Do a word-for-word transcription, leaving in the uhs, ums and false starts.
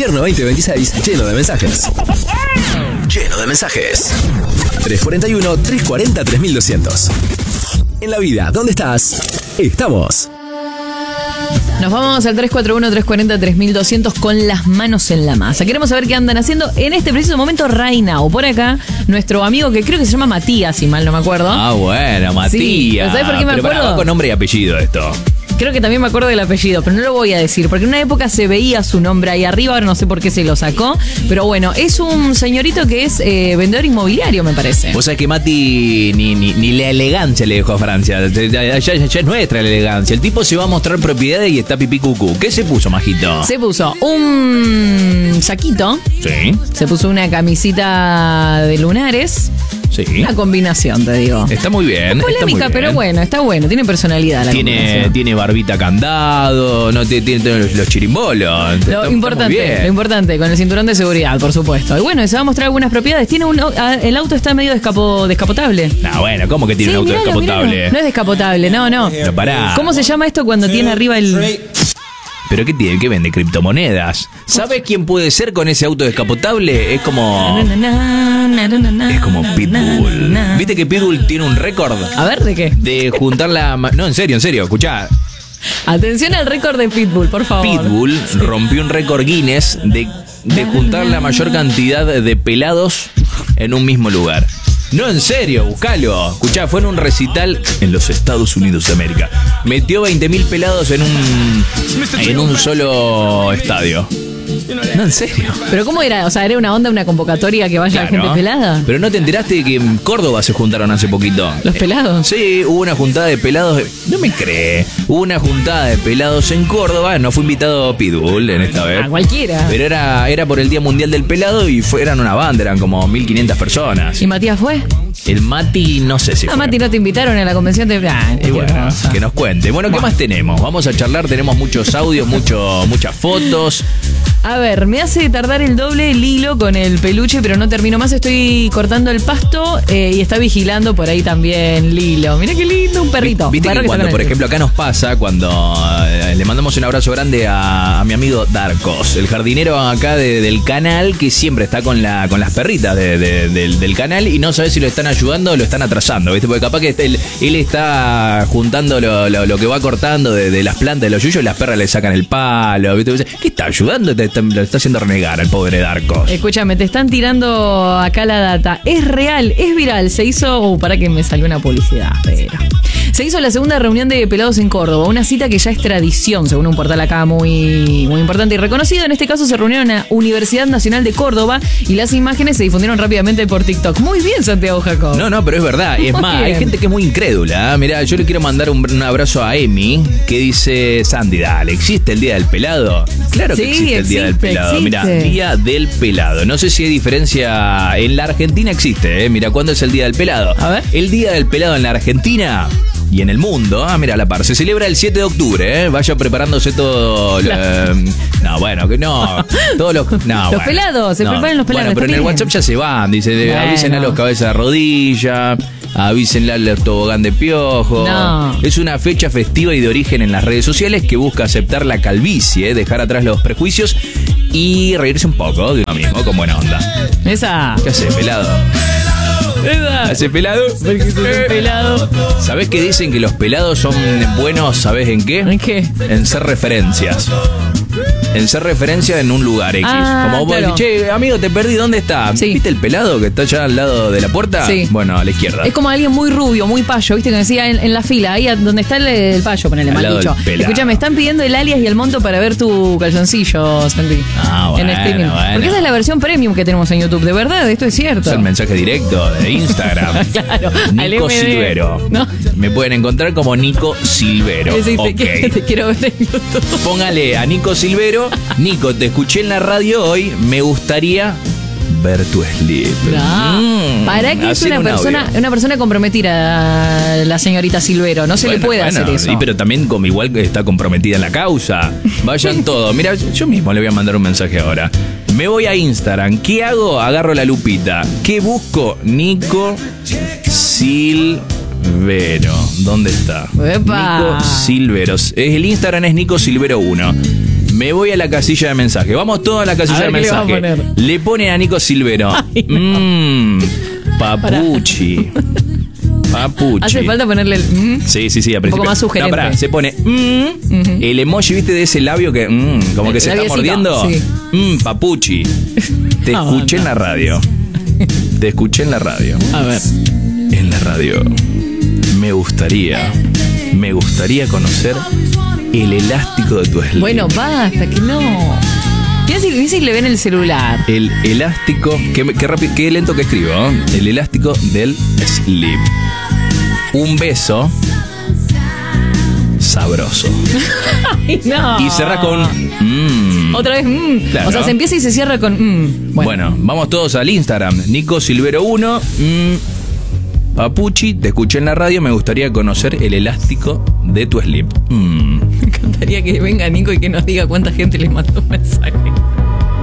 Invierno veinte veintiséis, lleno de mensajes. Lleno de mensajes. tres cuatro uno, tres cuatro cero, tres mil doscientos. En la vida, ¿dónde estás? Estamos. Nos vamos al tres cuatro uno, tres cuatro cero, tres mil doscientos con las manos en la masa. Queremos saber qué andan haciendo en este preciso momento right now. Por acá, nuestro amigo que creo que se llama Matías, si mal no me acuerdo. Ah, bueno, Matías. Sí, ¿sabes por qué me Pero acuerdo? para, va con nombre y apellido esto. Creo que también me acuerdo del apellido, pero no lo voy a decir, porque en una época se veía su nombre ahí arriba, ahora no sé por qué se lo sacó. Pero bueno, es un señorito que es eh, vendedor inmobiliario, me parece. Vos sabés que Mati ni, ni, ni la elegancia le dejó a Francia. Ya, ya- ya es nuestra la elegancia. El tipo se va a mostrar propiedades y está pipí cucú. ¿Qué se puso, majito? Se puso un saquito, Sí, se puso una camisita de lunares, sí. una combinación, te digo. Está muy bien. está muy Polémica, bien. pero bueno, está bueno, tiene personalidad la Tiene, combinación. tiene barbita candado, no tiene, tiene los, los chirimbolos. Está- está Lo muy importante, bien. lo importante, con el cinturón de seguridad, por supuesto. Y bueno, se va a mostrar algunas propiedades. Tiene un, au- ah, el auto está medio descapo, descapotable. Ah, bueno, ¿cómo que tiene Sí, un auto miralo, descapotable? miralo. No es descapotable, no, no. Pero pará. ¿Cómo se llama esto cuando tiene arriba el... ¿Pero qué tiene? ¿Qué vende? ¿Criptomonedas? ¿Sabes quién puede ser con ese auto descapotable? Es como... Es como Pitbull. ¿Viste que Pitbull tiene un récord? A ver, ¿de qué? De juntar la... ma- No, en serio, en serio, escuchá. Atención al récord de Pitbull, por favor. Pitbull rompió un récord Guinness de, de juntar la mayor cantidad de pelados en un mismo lugar. No, en serio, buscalo. Escuchá, fue en un recital en los Estados Unidos de América. Metió veinte mil pelados en un en un solo estadio. No, en serio. ¿Pero cómo era? O sea, ¿era una onda, una convocatoria que vaya Claro. gente pelada? Pero no te enteraste de que en Córdoba se juntaron hace poquito. ¿Los pelados? Sí, hubo una juntada de pelados. de- No me cree. Hubo una juntada de pelados en Córdoba. No fue invitado Pitbull en esta vez. A cualquiera. Pero era, era por el Día Mundial del Pelado y fue, eran una banda, eran como mil quinientas personas. ¿Y Matías fue? El Mati, no sé si Ah, fue. Mati, ¿no te invitaron a la convención de... Ah, Y bueno, que nos cuente. Bueno, ¿qué más tenemos? Vamos a charlar, tenemos muchos audios, mucho, muchas fotos. A ver, me hace tardar el doble el hilo con el peluche, pero no termino más. Estoy cortando el pasto eh, y está vigilando por ahí también Lilo. Mira qué lindo, un perrito. Viste Un perro que está cuando, con por el- ejemplo, acá nos pasa, cuando eh, le mandamos un abrazo grande a, a mi amigo Darkos, el jardinero acá de- del canal, que siempre está con la con las perritas de- de- del, del canal y no sabe si lo están ayudando o lo están atrasando, ¿viste? Porque capaz que él, él está juntando lo, lo- lo que va cortando de, de las plantas de los yuyos y las perras le sacan el palo, ¿viste? Dice, ¿qué está ayudando? Te, te- lo está haciendo renegar al pobre Darkos. Escúchame, te están tirando acá la data. Es real, es viral. Se hizo... Uh, para que me salió una publicidad, pero... Se hizo la segunda reunión de pelados en Córdoba, una cita que ya es tradición, según un portal acá muy, muy importante y reconocido. En este caso se reunieron en la Universidad Nacional de Córdoba y las imágenes se difundieron rápidamente por TikTok. Muy bien, Santiago Jacob. No, no, pero es verdad. Es Muy más, bien. hay gente que es muy incrédula. ¿eh? Mirá, yo le quiero mandar un, un abrazo a Emi, que dice, Sandy, dale, ¿existe el Día del Pelado? Claro que Sí, existe el Día del existe, Pelado. Mirá, existe. Día del Pelado. No sé si hay diferencia. En la Argentina existe, ¿eh? Mira, ¿cuándo es el Día del Pelado? A ver. El Día del Pelado en la Argentina y en el mundo, ah, mira la par, se celebra el siete de octubre, ¿eh? Vaya preparándose todo... la- no, bueno, que no. Todos los... No, Los bueno. pelados, se No. preparan los pelados, Bueno, pero en está el bien. WhatsApp ya se van, dice, de- Bueno. avisen a los cabezas de rodilla, avísenle al tobogán de piojo. No. Es una fecha festiva y de origen en las redes sociales que busca aceptar la calvicie, dejar atrás los prejuicios y reírse un poco de uno mismo con buena onda. Esa. ¿Qué hace, pelado? Esa. ¿Hace pelado? Porque sos un pelado. ¿Sabés que dicen que los pelados son buenos, ¿sabés en qué? ¿En qué? En ser referencias. En ser referencia en un lugar X. Ah, Como vos claro. decís, che, amigo, te perdí, ¿dónde está? Sí. ¿Viste el pelado que está allá al lado de la puerta? Sí. Bueno, a la izquierda. Es como alguien muy rubio, muy payo, ¿viste? Que decía en, en la fila, ahí a- donde está el, el payo, ponele Al mal lado dicho. del pelado. Escucha, me están pidiendo el alias y el monto para ver tu calzoncillo, Santi. Ah, En bueno, streaming. bueno. Porque esa es la versión premium que tenemos en YouTube, de verdad, esto es cierto. Es el mensaje directo de Instagram. Claro, al Nico M D. Silvero. No. Me pueden encontrar como Nico Silvero. Ese te, Ok. quiero, te quiero ver en YouTube. Póngale a Nico Silvero. Nico, te escuché en la radio hoy. Me gustaría ver tu slip. No. Mm, Para que es hacele una un persona, audio. una persona comprometida, la señorita Silvero. No se Bueno, le puede bueno, hacer eso. Sí, pero también como igual que está comprometida en la causa. Vayan todos. Mira, yo mismo le voy a mandar un mensaje ahora. Me voy a Instagram. ¿Qué hago? Agarro la lupita. ¿Qué busco? Nico Silvero. ¿Dónde está? ¡Epa! Nico Silvero. Es- El Instagram es Nico Silvero uno. Me voy a la casilla de mensaje. Vamos todos a la casilla A ver, de ¿qué le vas a mensaje. poner? Le ponen a Nico Silvero. Ay, no. Mmm. Papuchi. Papuchi. Hace falta ponerle el. mm. Sí, sí, sí. A Un principio. poco más sugerente. No, pará, se pone. Mm, Ujú. El emoji, ¿viste? De ese labio que. Mm, como que El se está labiecito, mordiendo. sí. Mm, papuchi. Te No, escuché no. en la radio. Te escuché en la radio. A ver. En la radio. Me gustaría. Me gustaría conocer el elástico de tu slip. Bueno, basta, que no. Mira si, mira si le ven el celular. El elástico. Qué, qué, rápido, qué lento que escribo, ¿eh? El elástico del slip. Un beso. Sabroso. Ay, no. Y cerrá con. Mm. Otra vez, mm. Claro. O sea, se empieza y se cierra con. Mm. Bueno. Bueno. Vamos todos al Instagram. Nico Silvero uno. Mm. Papuchi, te escuché en la radio. Me gustaría conocer el elástico de tu slip. Mm. Me encantaría que venga Nico y que nos diga cuánta gente le mandó un mensaje.